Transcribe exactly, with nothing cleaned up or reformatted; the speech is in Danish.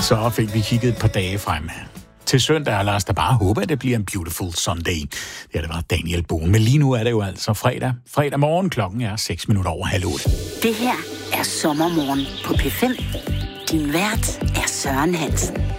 Så fik vi kigget et par dage frem. Til søndag, og lad os da bare håbe, at det bliver en beautiful Sunday. Ja, det var Daniel Bohn. Men lige nu er det jo altså fredag. Fredag morgen, klokken er seks minutter over halv otte. Det her er Sommermorgen på P fem. Din vært er Søren Hansen.